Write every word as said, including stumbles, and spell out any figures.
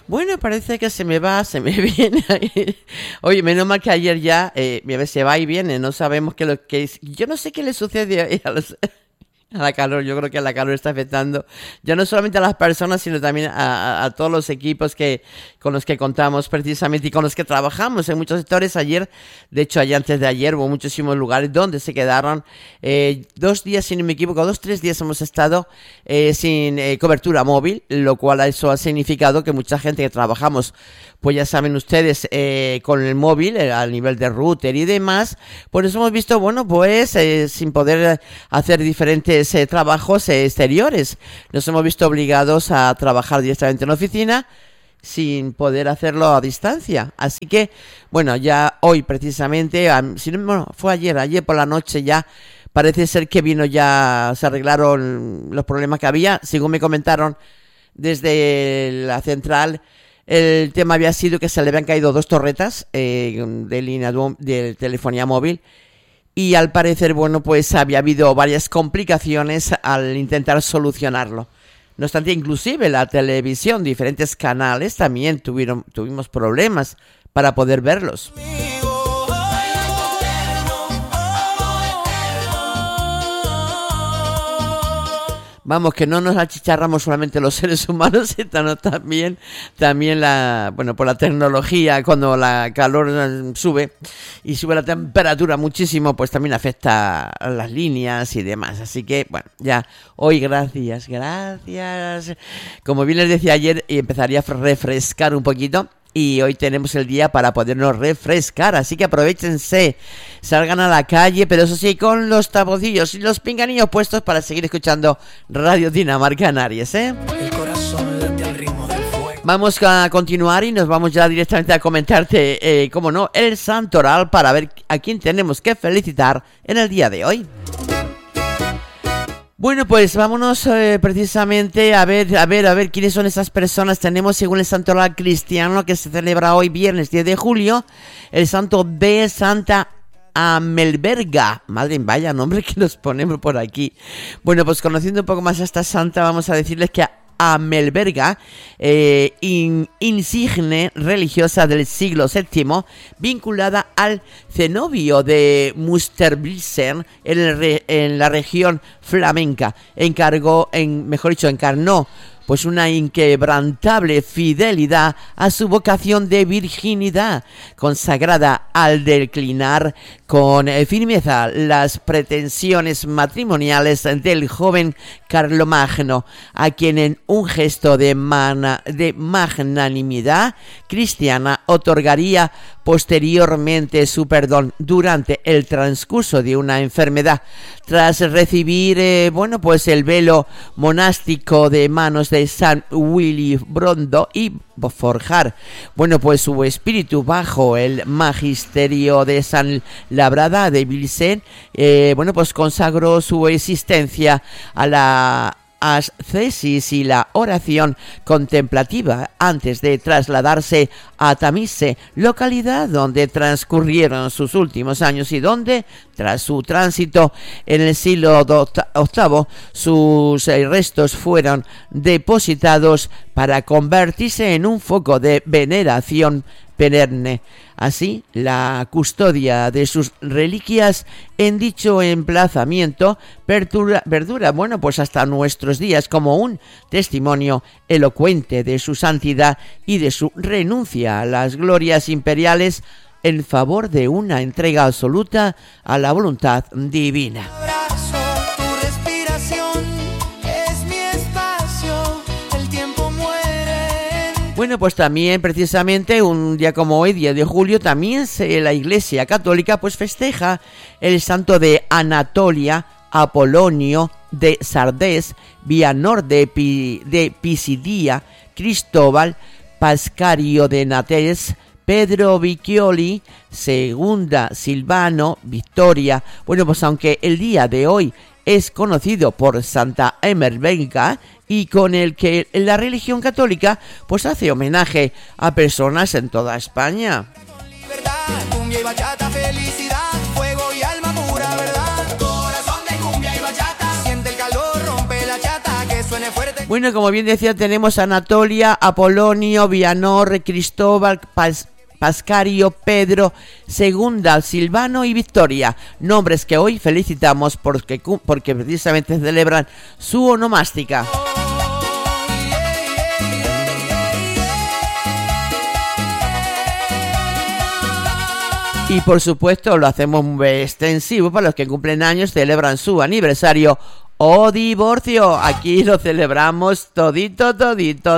Bueno, parece que se me va, se me viene. Oye, menos mal que ayer ya eh, se va y viene, no sabemos qué lo que es. Yo no sé qué le sucede a los... A la calor, yo creo que la calor está afectando ya no solamente a las personas, sino también a, a, a todos los equipos que con los que contamos precisamente y con los que trabajamos en muchos sectores. Ayer, de hecho, ayer antes de ayer hubo muchísimos lugares donde se quedaron eh, dos días, si no me equivoco, dos, tres días hemos estado eh, sin eh, cobertura móvil, lo cual eso ha significado que mucha gente que trabajamos, pues ya saben ustedes, eh, con el móvil, eh, al nivel de router y demás, pues hemos visto, bueno, pues eh, sin poder hacer diferentes eh, trabajos eh, exteriores. Nos hemos visto obligados a trabajar directamente en la oficina sin poder hacerlo a distancia. Así que, bueno, ya hoy precisamente, si no, bueno, fue ayer, ayer por la noche ya, parece ser que vino ya, se arreglaron los problemas que había. Según me comentaron desde la central, el tema había sido que se le habían caído dos torretas eh, de línea de telefonía móvil y al parecer, bueno, pues había habido varias complicaciones al intentar solucionarlo. No obstante, inclusive la televisión, diferentes canales también tuvieron, tuvimos problemas para poder verlos. Vamos, que no nos achicharramos solamente los seres humanos, sino también, también la, bueno, por la tecnología, cuando la calor sube y sube la temperatura muchísimo, pues también afecta a las líneas y demás. Así que, bueno, ya hoy gracias, gracias. Como bien les decía ayer, empezaría a refrescar un poquito. Y hoy tenemos el día para podernos refrescar, así que aprovechense, salgan a la calle, pero eso sí, con los taponcillos y los pinganillos puestos para seguir escuchando Radio Dinamarca en Aries, ¿eh? El corazón late al ritmo del fuego. Vamos a continuar y nos vamos ya directamente a comentarte, eh, como no, el santoral para ver a quién tenemos que felicitar en el día de hoy. Bueno, pues vámonos eh, precisamente a ver, a ver, a ver quiénes son esas personas. Tenemos, según el santoral cristiano, que se celebra hoy viernes diez de julio, el santo de Santa Amelberga. Madre, vaya nombre que nos ponemos por aquí. Bueno, pues conociendo un poco más a esta santa, vamos a decirles que Amelberga, eh, in, insigne religiosa del siglo séptimo, vinculada al cenobio de Münsterbilzen en, el re, en la región flamenca, encargó, en, mejor dicho, encarnó pues una inquebrantable fidelidad a su vocación de virginidad, consagrada al declinar con firmeza las pretensiones matrimoniales del joven Carlomagno, a quien en un gesto de, mana, de magnanimidad cristiana otorgaría posteriormente su perdón durante el transcurso de una enfermedad. Tras recibir, eh, bueno, pues el velo monástico de manos de San Willibrordo y forjar, bueno, pues su espíritu bajo el magisterio de San Labrada de Bilsen, eh, bueno, pues consagró su existencia a la ascesis y la oración contemplativa antes de trasladarse a Tamise, localidad donde transcurrieron sus últimos años y donde, tras su tránsito en el siglo octavo, sus restos fueron depositados para convertirse en un foco de veneración perenne. Así, la custodia de sus reliquias en dicho emplazamiento perdura, perdura, bueno, pues hasta nuestros días como un testimonio elocuente de su santidad y de su renuncia a las glorias imperiales en favor de una entrega absoluta a la voluntad divina. Bueno, pues también precisamente un día como hoy, diez de julio, también se, la Iglesia Católica pues festeja el santo de Anatolia, Apolonio de Sardes, Vianor de, Pi, de Pisidia, Cristóbal, Pascario de Nates, Pedro Vicchioli, Segunda Silvano, Victoria. Bueno, pues aunque el día de hoy es conocido por Santa Amelberga y con el que la religión católica pues hace homenaje a personas en toda España. Cumbia y bachata, felicidad, fuego y alma pura, ¿verdad? Corazón de cumbia y bachata, siente el calor, rompe la chata, que suene fuerte. Bueno, como bien decía, tenemos a Anatolia, Apolonio, Vianor, Cristóbal, Pas Pascario, Pedro, Segunda, Silvano y Victoria, nombres que hoy felicitamos porque, porque precisamente celebran su onomástica. Y por supuesto lo hacemos muy extensivo para los que cumplen años, celebran su aniversario o divorcio. Aquí lo celebramos todito, todito.